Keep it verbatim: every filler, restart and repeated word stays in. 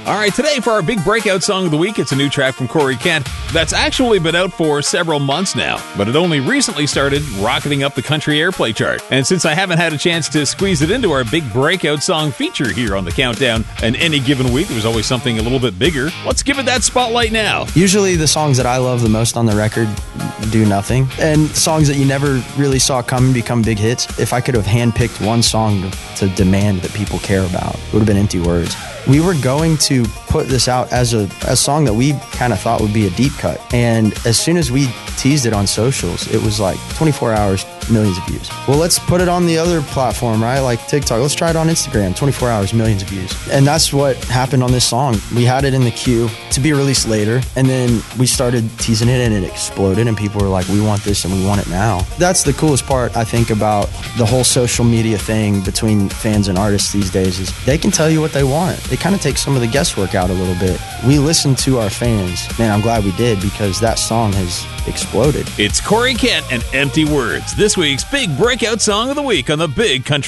All right, today for our big breakout song of the week, it's a new track from Corey Kent that's actually been out for several months now, but it only recently started rocketing up the country airplay chart. And since I haven't had a chance to squeeze it into our big breakout song feature here on the Countdown, and any given week there's always something a little bit bigger, let's give it that spotlight now. Usually the songs that I love the most on the record do nothing, and songs that you never really saw coming become big hits. If I could have handpicked one song to demand that people care about, it would have been Empty Words. We were going to put this out as a, a song that we kind of thought would be a deep cut. And as soon as we teased it on socials, it was like twenty-four hours, millions of views. Well, let's put it on the other platform, right? Like TikTok. Let's try it on Instagram. twenty-four hours, millions of views. And that's what happened on this song. We had it in the queue to be released later. And then we started teasing it and it exploded. And people were like, we want this and we want it now. That's the coolest part, I think, about the whole social media thing between fans and artists these days is they can tell you what they want. They kind of take some of the guesswork out a little bit. We listen to our fans. Man, I'm glad we did because that song has exploded. It's Corey Kent and Empty Words, this week's big breakout song of the week on the Big Country